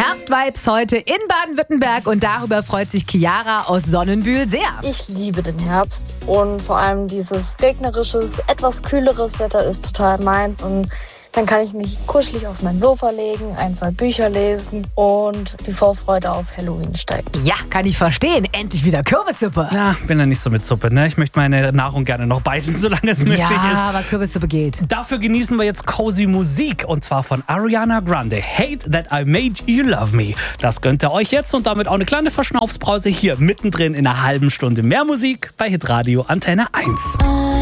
Herbstvibes heute in Baden-Württemberg und darüber freut sich Chiara aus Sonnenbühl sehr. Ich liebe den Herbst und vor allem dieses regnerisches, etwas kühleres Wetter ist total meins und dann kann ich mich kuschelig auf mein Sofa legen, 1, 2 Bücher lesen und die Vorfreude auf Halloween steigt. Ja, kann ich verstehen. Endlich wieder Kürbissuppe. Ja, bin da nicht so mit Suppe, ne? Ich möchte meine Nahrung gerne noch beißen, solange es möglich ist. Ja, aber Kürbissuppe geht. Dafür genießen wir jetzt cozy Musik und zwar von Ariana Grande. Hate That I Made You Love Me. Das gönnt ihr euch jetzt und damit auch eine kleine Verschnaufspause hier mittendrin in einer halben Stunde mehr Musik bei Hitradio Antenne 1.